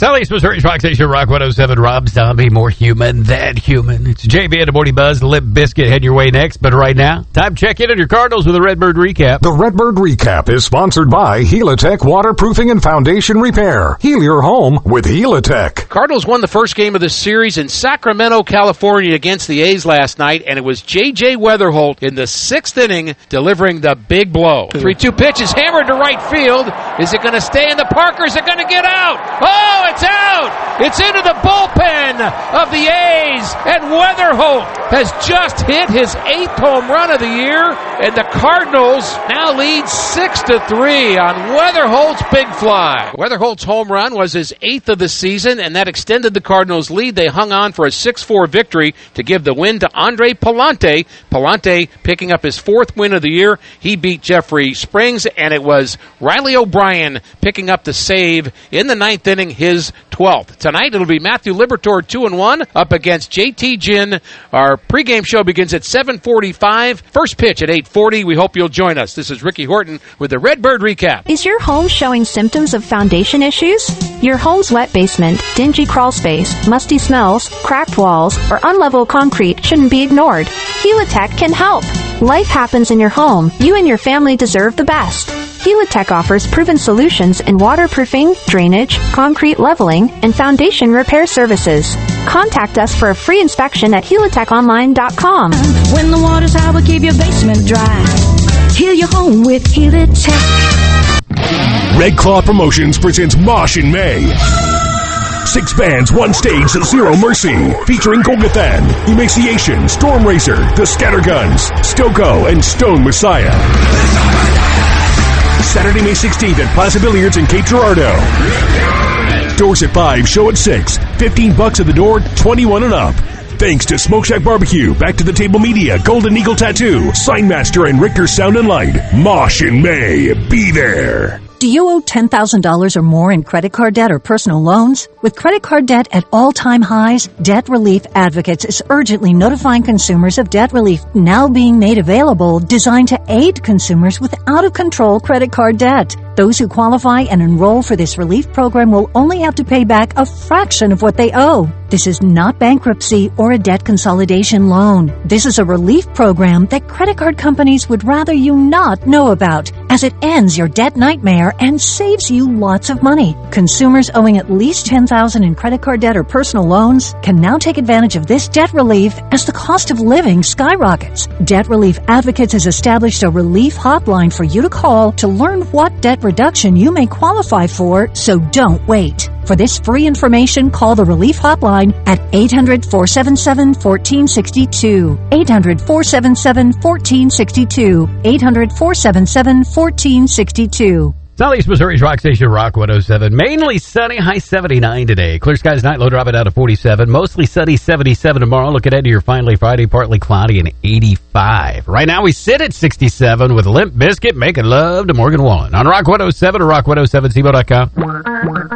Southeast Missouri's Rock Station, Rock 107. Rob Zombie, more human than human. It's JB and the Morning Buzz, the Limp Biscuit heading your way next. But right now, time to check in on your Cardinals with a Redbird Recap. The Redbird Recap is sponsored by Helitech Waterproofing and Foundation Repair. Heal your home with Helitech. Cardinals won the first game of the series in Sacramento, California against the A's last night, and it was J.J. Weatherholt in the sixth inning delivering the big blow. 3-2 pitch is hammered to right field. Is it going to stay in the park or is it going to get out? Oh, it's out! It's into the bullpen of the A's, and Weatherholt has just hit his 8th home run of the year, and the Cardinals now lead 6-3 on Weatherholt's big fly. Weatherholt's home run was his 8th of the season, and that extended the Cardinals' lead. They hung on for a 6-4 victory to give the win to Andre Pallante. Pallante picking up his 4th win of the year. He beat Jeffrey Springs, and it was Riley O'Brien picking up the save in the 9th inning, his 12th. Tonight it'll be Matthew Liberatore 2-1 up against JT Ginn. Our pregame show begins at 7:45. First pitch at 8:40. We hope you'll join us. This is Ricky Horton with the Redbird Recap. Is your home showing symptoms of foundation issues? Your home's wet basement, dingy crawl space, musty smells, cracked walls, or unlevel concrete shouldn't be ignored. Helitech can help. Life happens in your home. You and your family deserve the best. Helitech offers proven solutions in waterproofing, drainage, concrete leveling, and foundation repair services. Contact us for a free inspection at helitechonline.com. When the water's high, we'll keep your basement dry. Heal your home with Helitech. Red Claw Promotions presents Mosh in May. 6 bands, 1 stage, Zero Mercy, featuring Golgothan, Emaciation, Storm Racer, The Scatterguns, Stoko, and Stone Messiah. Saturday, May 16th at Plaza Billiards in Cape Girardeau. Doors at 5, show at 6. $15 at the door, 21 and up. Thanks to Smoke Shack Barbecue, Back to the Table Media, Golden Eagle Tattoo, Signmaster, and Richter Sound and Light. Mosh in May. Be there. Do you owe $10,000 or more in credit card debt or personal loans? With credit card debt at all-time highs, Debt Relief Advocates is urgently notifying consumers of debt relief now being made available, designed to aid consumers with out-of-control credit card debt. Those who qualify and enroll for this relief program will only have to pay back a fraction of what they owe. This is not bankruptcy or a debt consolidation loan. This is a relief program that credit card companies would rather you not know about, as it ends your debt nightmare and saves you lots of money. Consumers owing at least $10,000 in credit card debt or personal loans can now take advantage of this debt relief as the cost of living skyrockets. Debt Relief Advocates has established a relief hotline for you to call to learn what debt reduction you may qualify for, so don't wait. For this free information, call the Relief Hotline at 800-477-1462. 800-477-1462. 800-477-1462. Southeast Missouri's Rock Station, Rock 107. Mainly sunny, high 79 today. Clear skies tonight, low dropping down to 47. Mostly sunny, 77 tomorrow. Look ahead to your finally Friday, partly cloudy, and 85. Right now we sit at 67 with Limp Biscuit making love to Morgan Wallen. On Rock 107 or rock107cbo.com.